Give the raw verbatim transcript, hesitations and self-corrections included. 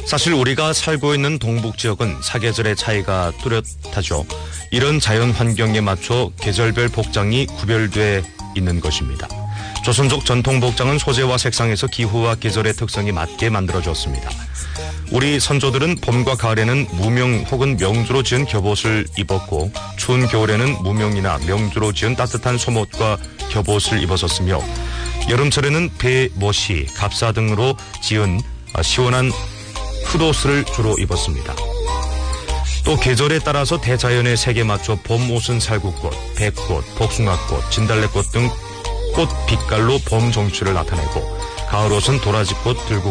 사실 우리가 살고 있는 동북 지역은 사계절의 차이가 뚜렷하죠. 이런 자연 환경에 맞춰 계절별 복장이 구별돼 있는 것입니다. 조선족 전통 복장은 소재와 색상에서 기후와 계절의 특성에 맞게 만들어졌습니다. 우리 선조들은 봄과 가을에는 무명 혹은 명주로 지은 겹옷을 입었고 추운 겨울에는 무명이나 명주로 지은 따뜻한 소옷과 겹옷을 입었었으며 여름철에는 배, 모시, 갑사 등으로 지은 시원한 훗옷을 주로 입었습니다. 또 계절에 따라서 대자연의 색에 맞춰 봄 옷은 살구꽃, 백꽃, 복숭아꽃, 진달래꽃 등 꽃 빛깔로 봄 정취를 나타내고 가을 옷은 도라지꽃, 들국